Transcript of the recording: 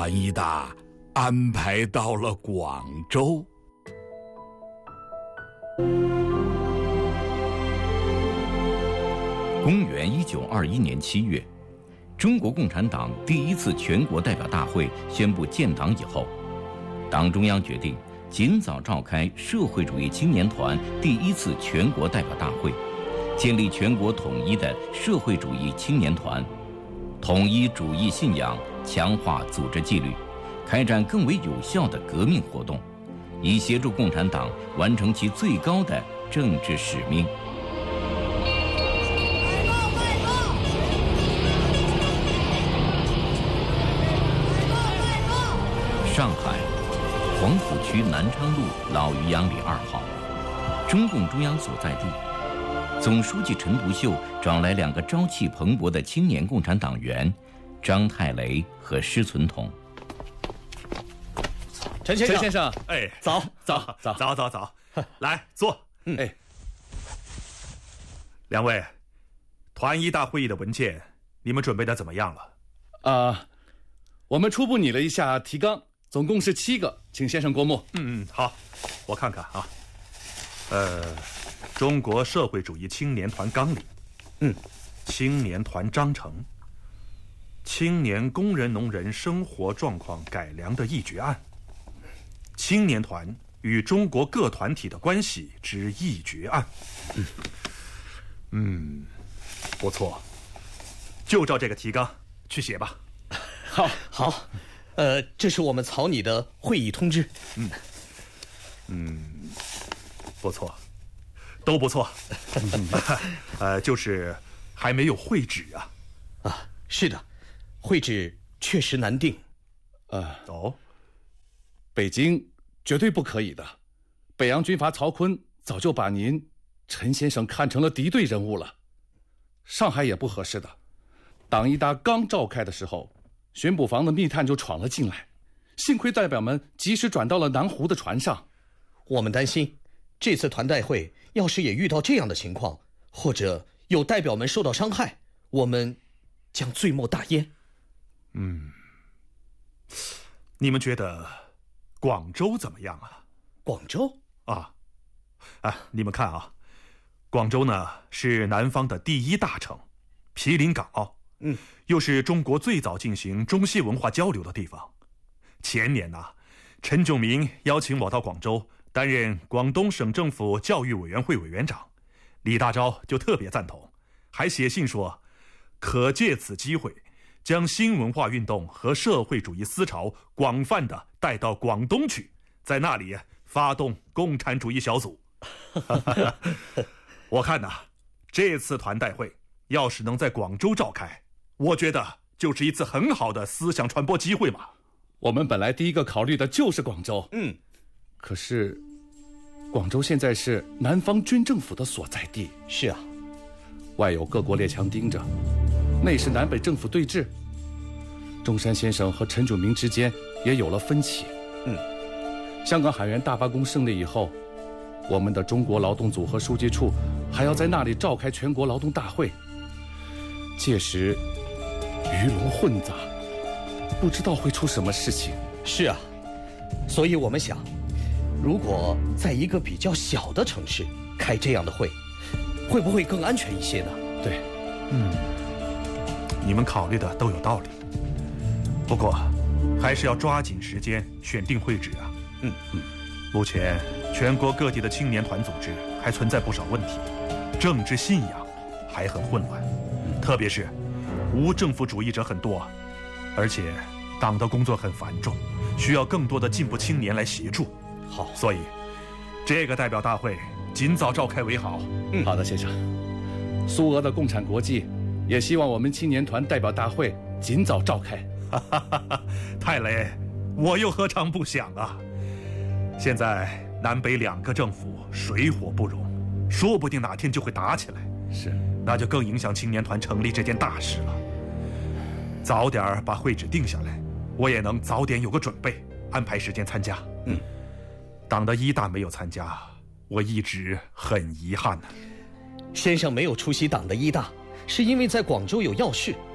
团一大安排到了广州。 公元1921年7月，中国共产党第一次全国代表大会宣布建党以后，党中央决定尽早召开社会主义青年团第一次全国代表大会，建立全国统一的社会主义青年团，统一主义信仰，强化组织纪律，开展更为有效的革命活动，以协助共产党完成其最高的政治使命。上海黄浦区南昌路老渔阳里2号，中共中央所在地。总书记陈独秀找来2个朝气蓬勃的青年共产党员张太雷和施存同。 陈先生， 哎， 早， 来坐。 哎， 两位，团一大会议的文件你们准备的怎么样了？ 我们初步拟了一下提纲，总共是7个，请先生过目。 好，我看看啊。中国社会主义青年团纲领，青年团章程，青年工人农人生活状况改良的议决案，青年团与中国各团体的关系之议决案。不错，就照这个提纲去写吧。 好，这是我们草拟的会议通知。 不错，都不错。就是还没有会址啊。 是的，会址确实难定。 北京绝对不可以的。北洋军阀曹锟早就把您陈先生看成了敌对人物了。上海也不合适的。党一大刚召开的时候，巡捕房的密探就闯了进来，幸亏代表们及时转到了南湖的船上。 我们担心这次团代会要是也遇到这样的情况，或者有代表们受到伤害，我们将罪莫大焉。 你们觉得广州怎么样啊？ 广州你们看啊，广州呢是南方的第1大城，毗邻港澳，又是中国最早进行中西文化交流的地方。前年呢，陈炯明邀请我到广州担任广东省政府教育委员会委员长，李大钊就特别赞同，还写信说可借此机会将新文化运动和社会主义思潮广泛地带到广东去，在那里发动共产主义小组。我看这次团代会要是能在广州召开，我觉得就是一次很好的思想传播机会嘛。 我们本来第一个考虑的就是广州。可是广州现在是南方军政府的所在地。 是啊， 外有各国列强盯着，内是南北政府对峙，中山先生和陈炯明之间也有了分歧。香港海员大罢工胜利以后，我们的中国劳动组合书记处还要在那里召开全国劳动大会，届时鱼龙混杂，不知道会出什么事情。 是啊，所以我们想，如果在一个比较小的城市开这样的会，会不会更安全一些呢？ 对， 你们考虑的都有道理，不过还是要抓紧时间选定会址啊。目前全国各地的青年团组织还存在不少问题，政治信仰还很混乱，特别是无政府主义者很多，而且党的工作很繁重，需要更多的进步青年来协助。 好， 所以这个代表大会尽早召开为好。 好的，先生。苏俄的共产国际也希望我们青年团代表大会尽早召开。 太雷，我又何尝不想啊！现在南北2个政府水火不容，说不定哪天就会打起来。 是， 那就更影响青年团成立这件大事了。早点把会址定下来，我也能早点有个准备，安排时间参加。党的1大没有参加，我一直很遗憾呢。 先生没有出席党的1大，是因为在广州有要事，